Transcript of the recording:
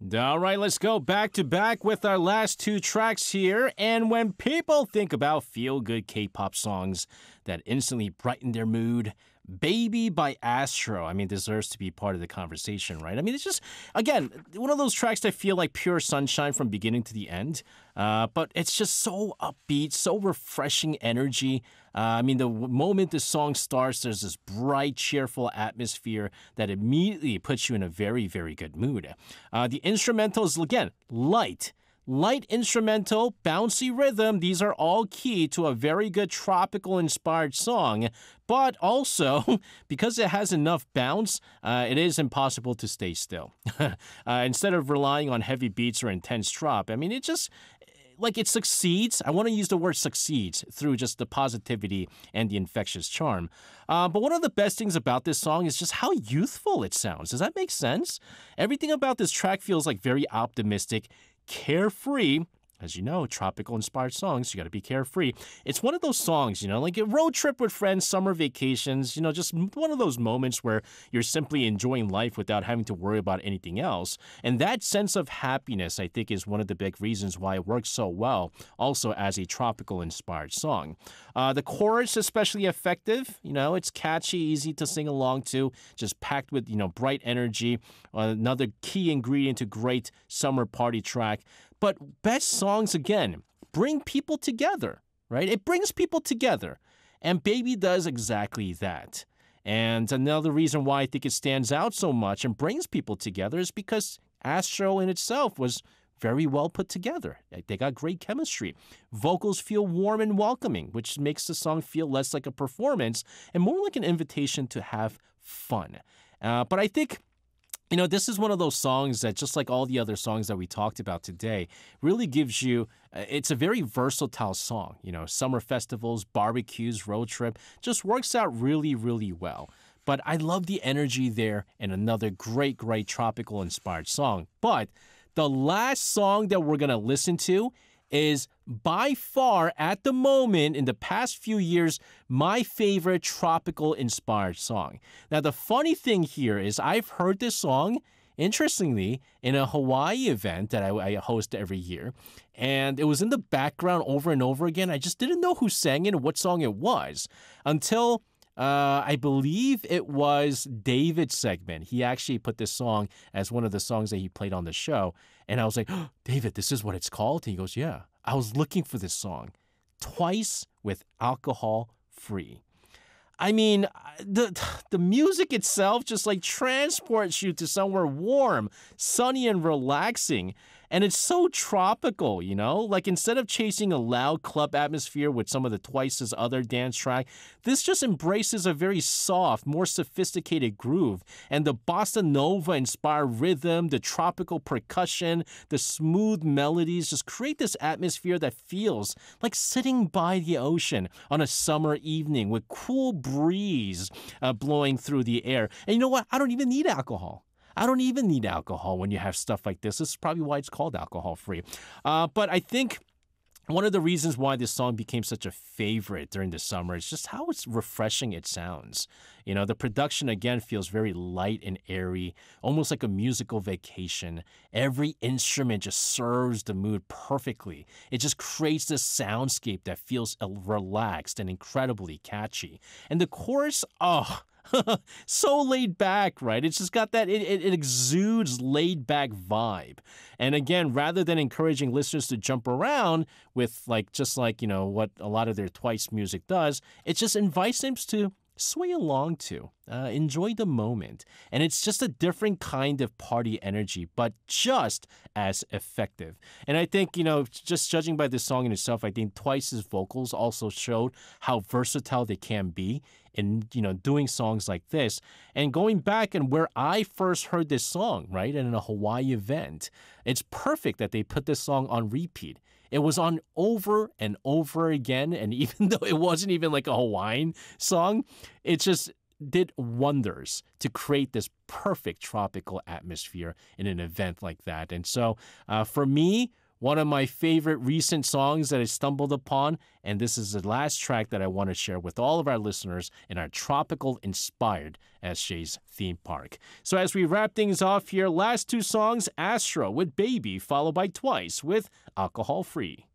All right, let's go back to back with our last two tracks here. And when people think about feel-good K-pop songs that instantly brighten their mood, Baby by Astro, I mean, deserves to be part of the conversation, right? I mean, it's just, again, one of those tracks that feel like pure sunshine from beginning to the end. But it's just so upbeat, so refreshing energy. I mean, the moment the song starts, there's this bright, cheerful atmosphere that immediately puts you in a very, very good mood. The instrumentals, again, light instrumental, bouncy rhythm, these are all key to a very good tropical-inspired song. But also, because it has enough bounce, it is impossible to stay still. Instead of relying on heavy beats or intense drop, I mean, it just... it succeeds. I want to use the word succeeds through just the positivity and the infectious charm. But one of the best things about this song is just how youthful it sounds. Does that make sense? Everything about this track feels like very optimistic, carefree. As you know, tropical-inspired songs, you got to be carefree. It's one of those songs, like a road trip with friends, summer vacations, just one of those moments where you're simply enjoying life without having to worry about anything else. And that sense of happiness, I think, is one of the big reasons why it works so well, also as a tropical-inspired song. The chorus, especially effective. It's catchy, easy to sing along to, just packed with, bright energy. Another key ingredient to great summer party track. But best songs, again, bring people together, right? It brings people together. And Baby does exactly that. And another reason why I think it stands out so much and brings people together is because Astro in itself was very well put together. They got great chemistry. Vocals feel warm and welcoming, which makes the song feel less like a performance and more like an invitation to have fun. But I think... this is one of those songs that, just like all the other songs that we talked about today, really gives you, it's a very versatile song. Summer festivals, barbecues, road trip, just works out really, really well. But I love the energy there and another great, great tropical-inspired song. But the last song that we're going to listen to is by far, at the moment, in the past few years, my favorite tropical-inspired song. Now, the funny thing here is I've heard this song, interestingly, in a Hawaii event that I host every year, and it was in the background over and over again. I just didn't know who sang it and what song it was until... I believe it was David's segment. He actually put this song as one of the songs that he played on the show. And I was like, oh, David, this is what it's called? And he goes, yeah, I was looking for this song. Twice with Alcohol Free. I mean, the music itself just transports you to somewhere warm, sunny, and relaxing. And it's so tropical, instead of chasing a loud club atmosphere with some of the Twice's other dance track, this just embraces a very soft, more sophisticated groove. And the bossa nova inspired rhythm, the tropical percussion, the smooth melodies just create this atmosphere that feels like sitting by the ocean on a summer evening with cool breeze blowing through the air. And you know what? I don't even need alcohol. I don't even need alcohol when you have stuff like this. This is probably why it's called alcohol free. But I think one of the reasons why this song became such a favorite during the summer is just how it's refreshing it sounds. The production, again, feels very light and airy, almost like a musical vacation. Every instrument just serves the mood perfectly. It just creates this soundscape that feels relaxed and incredibly catchy. And the chorus, so laid back, right? It's just got that, it exudes laid back vibe. And again, rather than encouraging listeners to jump around with what a lot of their Twice music does, it just invites them to sway along to, enjoy the moment. And it's just a different kind of party energy, but just as effective. And I think, just judging by this song in itself, I think Twice's vocals also showed how versatile they can be in, doing songs like this. And going back and where I first heard this song, right, in a Hawaii event, it's perfect that they put this song on repeat. It was on over and over again, and even though it wasn't even like a Hawaiian song, it just did wonders to create this perfect tropical atmosphere in an event like that. And so for me, one of my favorite recent songs that I stumbled upon, and this is the last track that I want to share with all of our listeners in our tropical-inspired SJ's theme park. So as we wrap things off here, last two songs, Astro with Baby, followed by Twice with Alcohol Free.